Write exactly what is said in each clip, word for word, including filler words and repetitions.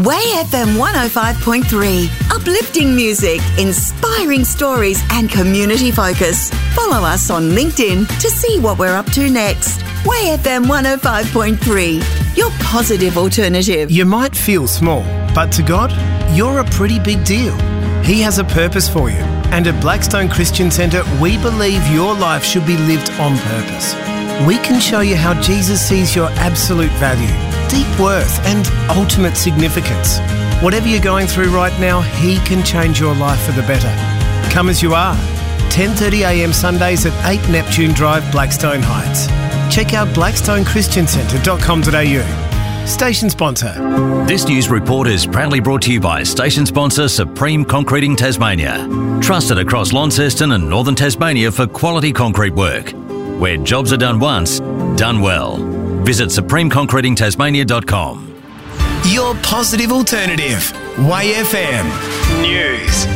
Way F M one oh five point three. Uplifting music, inspiring stories and community focus. Follow us on LinkedIn to see what we're up to next. Way F M one oh five point three. Your positive alternative. You might feel small, but to God, you're a pretty big deal. He has a purpose for you. And at Blackstone Christian Centre, we believe your life should be lived on purpose. We can show you how Jesus sees your absolute value, deep worth and ultimate significance. Whatever you're going through right now, He can change your life for the better. Come as you are. ten thirty a m Sundays at eight Neptune Drive, Blackstone Heights. Check out blackstone christian centre dot com dot a u. Station sponsor. This news report is proudly brought to you by station sponsor Supreme Concreting Tasmania. Trusted across Launceston and Northern Tasmania for quality concrete work. Where jobs are done once, done well. Visit supreme concreting tasmania dot com. Your positive alternative. Way F M News.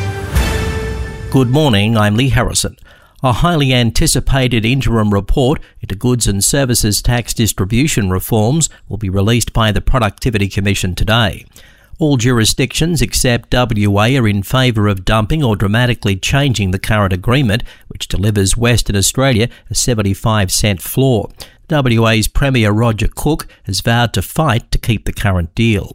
Good morning, I'm Lee Harrison. A highly anticipated interim report into goods and services tax distribution reforms will be released by the Productivity Commission today. All jurisdictions except W A are in favour of dumping or dramatically changing the current agreement, which delivers Western Australia a seventy-five cent floor. W A's Premier Roger Cook has vowed to fight to keep the current deal.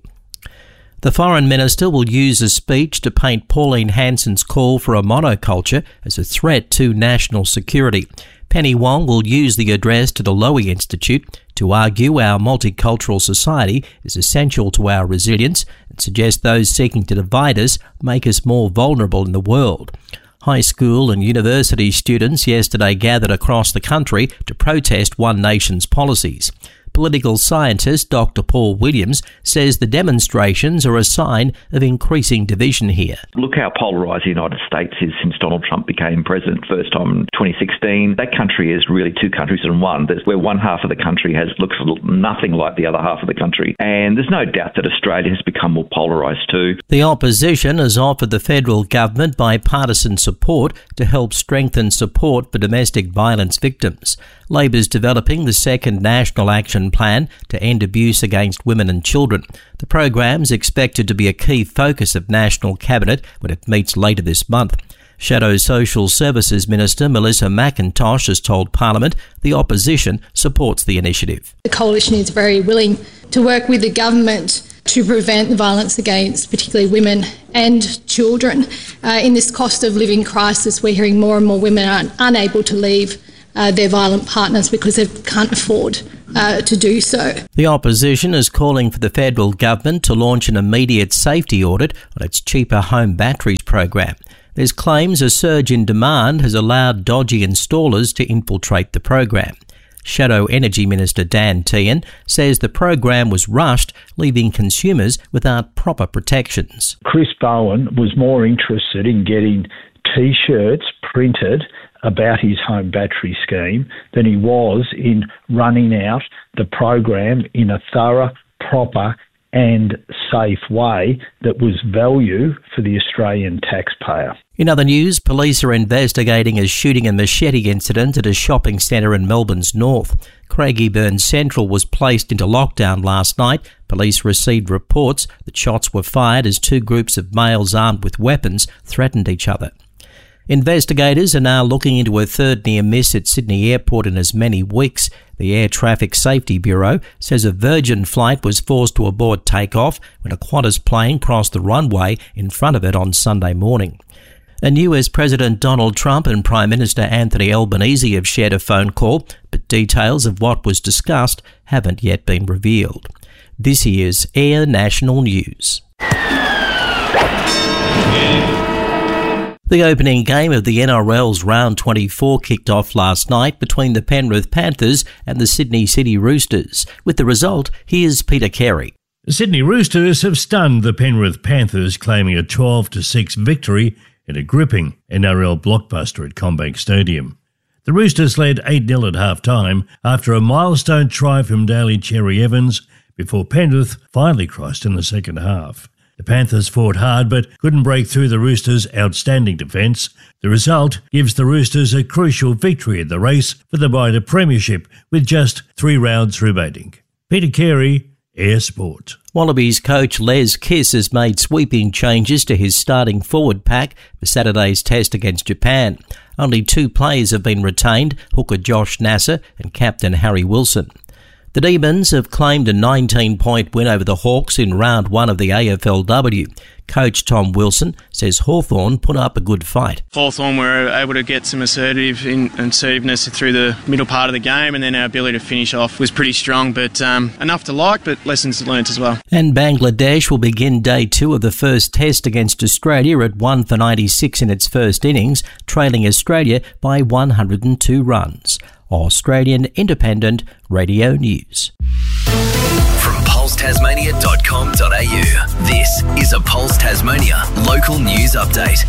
The Foreign Minister will use a speech to paint Pauline Hanson's call for a monoculture as a threat to national security. Penny Wong will use the address to the Lowy Institute to argue our multicultural society is essential to our resilience and suggest those seeking to divide us make us more vulnerable in the world. High school and university students yesterday gathered across the country to protest One Nation's policies. Political scientist Doctor Paul Williams says the demonstrations are a sign of increasing division here. Look how polarised the United States is since Donald Trump became president first time in twenty sixteen. That country is really two countries in one, where one half of the country has looks nothing like the other half of the country. And there's no doubt that Australia has become more polarised too. The opposition has offered the federal government bipartisan support to help strengthen support for domestic violence victims. Labor's developing the second National Action Plan to end abuse against women and children. The program's expected to be a key focus of National Cabinet when it meets later this month. Shadow Social Services Minister Melissa McIntosh has told Parliament the opposition supports the initiative. The Coalition is very willing to work with the government to prevent the violence against particularly women and children. Uh, in this cost of living crisis, we're hearing more and more women are unable to leave Uh, their violent partners because they can't afford uh, to do so. The opposition is calling for the federal government to launch an immediate safety audit on its cheaper home batteries program. There's claims a surge in demand has allowed dodgy installers to infiltrate the program. Shadow Energy Minister Dan Tehan says the program was rushed, leaving consumers without proper protections. Chris Bowen was more interested in getting T-shirts printed about his home battery scheme than he was in running out the program in a thorough, proper and safe way that was value for the Australian taxpayer. In other news, police are investigating a shooting and machete incident at a shopping centre in Melbourne's north. Craigieburn Central was placed into lockdown last night. Police received reports that shots were fired as two groups of males armed with weapons threatened each other. Investigators are now looking into a third near miss at Sydney Airport in as many weeks. The Air Traffic Safety Bureau says a Virgin flight was forced to abort takeoff when a Qantas plane crossed the runway in front of it on Sunday morning. And U S President Donald Trump and Prime Minister Anthony Albanese have shared a phone call, but details of what was discussed haven't yet been revealed. This is Air National News. The opening game of the N R L's Round twenty-four kicked off last night between the Penrith Panthers and the Sydney City Roosters. With the result, here's Peter Carey. The Sydney Roosters have stunned the Penrith Panthers, claiming a twelve to six victory in a gripping N R L blockbuster at CommBank Stadium. The Roosters led eight nil at half-time after a milestone try from Daly Cherry Evans before Penrith finally crossed in the second half. The Panthers fought hard but couldn't break through the Roosters' outstanding defence. The result gives the Roosters a crucial victory in the race for the minor premiership with just three rounds remaining. Peter Carey, Air Sport. Wallabies coach Les Kiss has made sweeping changes to his starting forward pack for Saturday's test against Japan. Only two players have been retained, hooker Josh Nasser and captain Harry Wilson. The Demons have claimed a nineteen-point win over the Hawks in round one of the A F L W. Coach Tom Wilson says Hawthorn put up a good fight. Hawthorn were able to get some assertive in, assertiveness through the middle part of the game, and then our ability to finish off was pretty strong, but um, enough to like, but lessons learnt as well. And Bangladesh will begin day two of the first test against Australia at one for ninety-six in its first innings, trailing Australia by one hundred two runs. Australian Independent Radio News. From pulse tasmania dot com dot a u, this is a Pulse Tasmania local news update.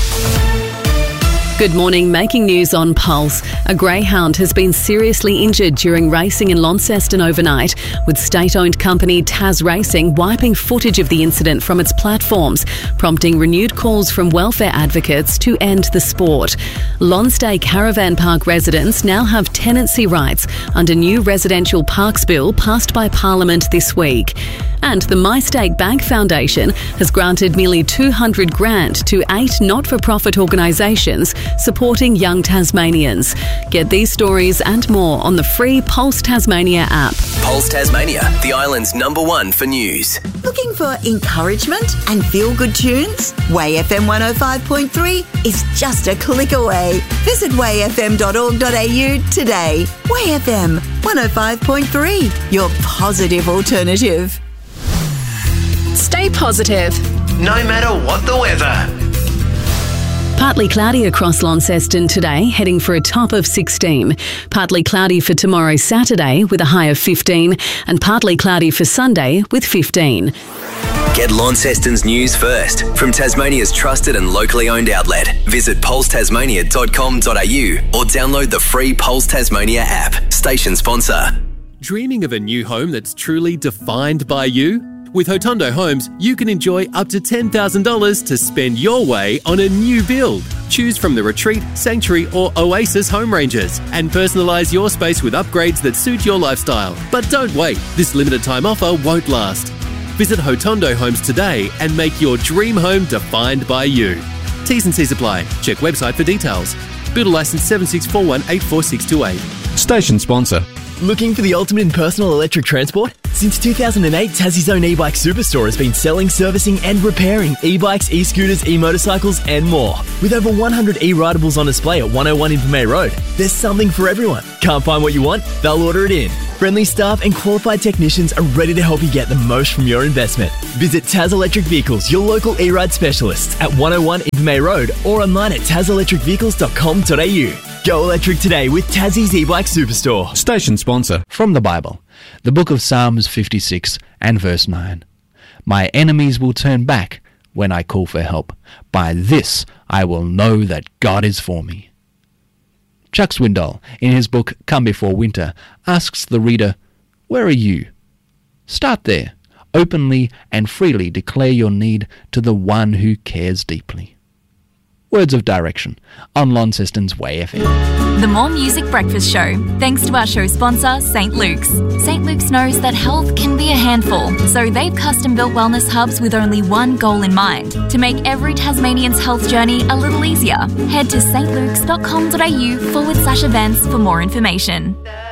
Good morning. Making news on Pulse. A greyhound has been seriously injured during racing in Launceston overnight, with state-owned company Tas Racing wiping footage of the incident from its platforms, prompting renewed calls from welfare advocates to end the sport. Lonsday Caravan Park residents now have tenancy rights under new residential parks bill passed by Parliament this week. And the My Stake Bank Foundation has granted nearly two hundred grand to eight not-for-profit organisations supporting young Tasmanians. Get these stories and more on the free Pulse Tasmania app. Pulse Tasmania, the island's number one for news. Looking for encouragement and feel-good tunes? Way F M one oh five point three is just a click away. Visit way f m dot org dot a u today. Way F M one oh five point three, your positive alternative. Stay positive, no matter what the weather. Partly cloudy across Launceston today, heading for a top of sixteen. Partly cloudy for tomorrow Saturday with a high of fifteen, and partly cloudy for Sunday with fifteen. Get Launceston's news first from Tasmania's trusted and locally owned outlet. Visit pulse tasmania dot com dot a u or download the free Pulse Tasmania app. Station sponsor. Dreaming of a new home that's truly defined by you? With Hotondo Homes, you can enjoy up to ten thousand dollars to spend your way on a new build. Choose from the Retreat, Sanctuary or Oasis home ranges and personalise your space with upgrades that suit your lifestyle. But don't wait, this limited time offer won't last. Visit Hotondo Homes today and make your dream home defined by you. T's and C's apply. Check website for details. Builder licence seven six four one eight four six two eight. Station sponsor. Looking for the ultimate in personal electric transport? Since two thousand eight, Tassie's own e-bike superstore has been selling, servicing and repairing e-bikes, e-scooters, e-motorcycles and more. With over one hundred e-ridables on display at one oh one Invermay Road, there's something for everyone. Can't find what you want? They'll order it in. Friendly staff and qualified technicians are ready to help you get the most from your investment. Visit Taz Electric Vehicles, your local e-ride specialists at one oh one Invermay Road or online at taz electric vehicles dot com dot a u. Go electric today with Tassie's e-bike superstore. Station sponsor. From the Bible, the book of Psalms fifty-six and verse nine. My enemies will turn back when I call for help. By this I will know that God is for me. Chuck Swindoll, in his book Come Before Winter, asks the reader, where are you? Start there. Openly and freely declare your need to the one who cares deeply. Words of direction on Launceston's Way F M. The More Music Breakfast Show, thanks to our show sponsor, Saint Luke's. Saint Luke's knows that health can be a handful, so they've custom-built wellness hubs with only one goal in mind, to make every Tasmanian's health journey a little easier. Head to stlukes dot com dot a u forward slash events for more information.